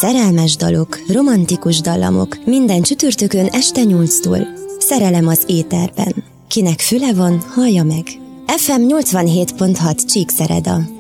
Szerelmes dalok, romantikus dallamok, minden csütörtökön este 8-tól. Szerelem az éterben. Kinek füle van, hallja meg. FM 87.6 Csíkszereda.